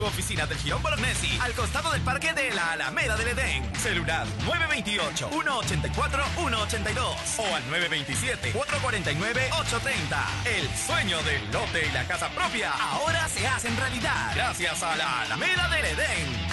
Oficina del Girón Bolognesi, al costado del Parque de la Alameda del Edén. Celular 928-184-182 o al 927-449-830. El sueño del lote y la casa propia ahora se hacen realidad gracias a la Alameda del Edén.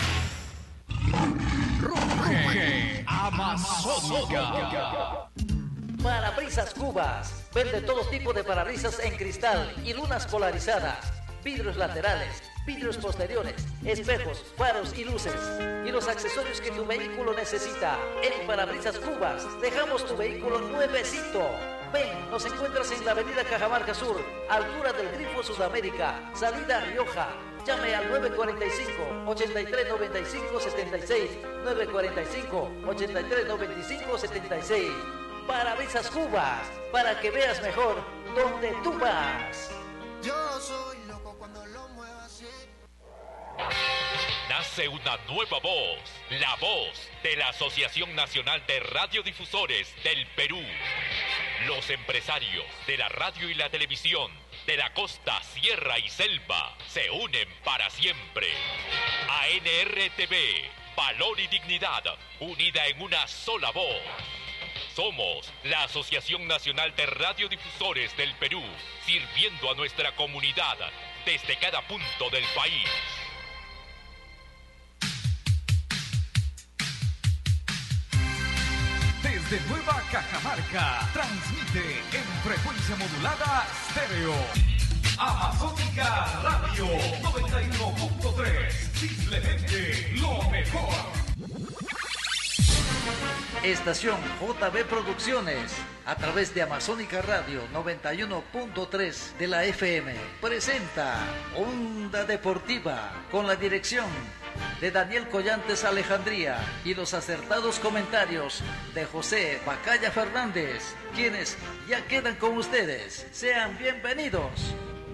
Ruge Amazónica. Parabrisas Cubas. Vende todo tipo de parabrisas en cristal y lunas polarizadas, vidrios laterales, vidrios posteriores, espejos, faros y luces. Y los accesorios que tu vehículo necesita. En Parabrisas Cubas dejamos tu vehículo nuevecito. Ven, nos encuentras en la avenida Cajamarca Sur, altura del Grifo Sudamérica, salida Rioja. Llame al 945-8395-76, 945-8395-76. Parabrisas Cubas, para que veas mejor donde tú vas. Yo soy loco cuando lo muevo así. Nace una nueva voz, la voz de la Asociación Nacional de Radiodifusores del Perú. Los empresarios de la radio y la televisión de la costa, sierra y selva se unen para siempre. ANRTV, valor y dignidad, unida en una sola voz. Somos la Asociación Nacional de Radiodifusores del Perú, sirviendo a nuestra comunidad desde cada punto del país. Desde Nueva Cajamarca, transmite en frecuencia modulada estéreo. Amazónica Radio 91.3, simplemente lo mejor. Estación JB Producciones, a través de Amazónica Radio 91.3 de la FM, presenta Onda Deportiva, con la dirección de Daniel Collantes Alejandría y los acertados comentarios de José Bacaya Fernández, quienes ya quedan con ustedes. Sean bienvenidos.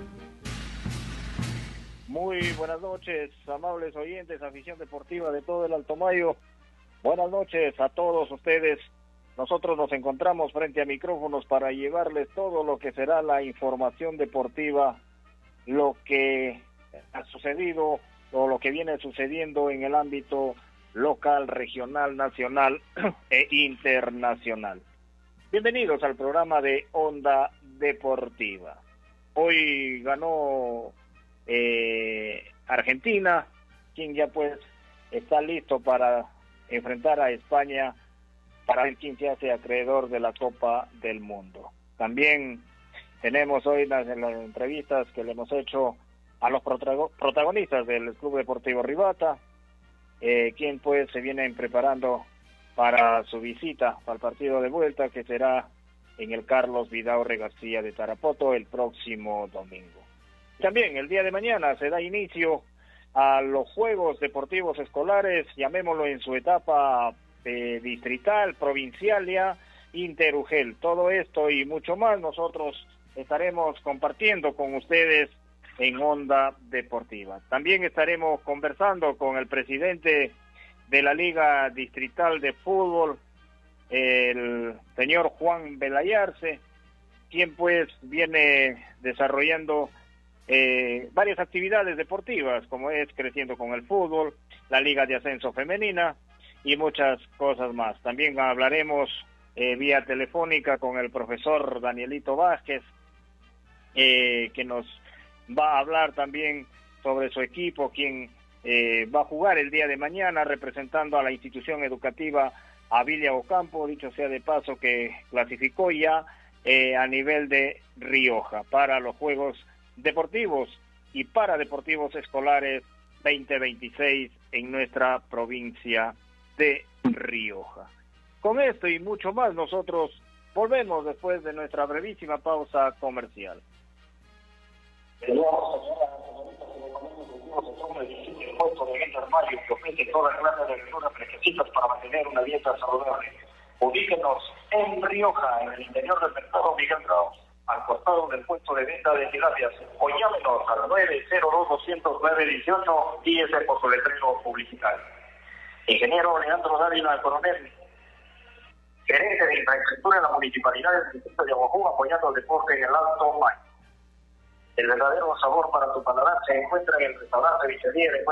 Muy buenas noches, amables oyentes, afición deportiva de todo el Alto Mayo. Buenas noches a todos ustedes. Nosotros nos encontramos frente a micrófonos para llevarles todo lo que será la información deportiva, lo que ha sucedido o lo que viene sucediendo en el ámbito local, regional, nacional e internacional. Bienvenidos al programa de Onda Deportiva. Hoy ganó Argentina, quien ya pues está listo para enfrentar a España para ver quién se hace acreedor de la Copa del Mundo. También tenemos hoy las entrevistas que le hemos hecho a los protagonistas del Club Deportivo Rivata, quien pues se vienen preparando para su visita al partido de vuelta que será en el Carlos Vidaurre García de Tarapoto el próximo domingo. También el día de mañana se da inicio a los Juegos Deportivos Escolares, llamémoslo en su etapa distrital, provincialia, interugel. Todo esto y mucho más nosotros estaremos compartiendo con ustedes en Onda Deportiva. También estaremos conversando con el presidente de la Liga Distrital de Fútbol, el señor Juan Belayarse, quien pues viene desarrollando varias actividades deportivas, como es Creciendo con el Fútbol, la Liga de Ascenso Femenina y muchas cosas más. También hablaremos vía telefónica con el profesor Danielito Vázquez, que nos va a hablar también sobre su equipo, quien va a jugar el día de mañana representando a la institución educativa Abilia Ocampo, dicho sea de paso que clasificó ya a nivel de Rioja para los Juegos Deportivos y Paradeportivos Escolares 2026 en nuestra provincia de Rioja. Con esto y mucho más nosotros volvemos después de nuestra brevísima pausa comercial. Puesto de venta armario que ofrece toda clase de verduras fresquecitas para mantener una dieta saludable. Ubíquenos en Rioja, en el interior del mercado Miguel Grau, al costado del puesto de venta de tilapias, o llámenos al 902-209-18 y ese por su letrero publicitario. Ingeniero Leandro Dávila Coronel, gerente de infraestructura en la municipalidad del distrito de Aguajú, apoyando el deporte en el Alto Mayo. El verdadero sabor para tu paladar se encuentra en el restaurante Pizzería de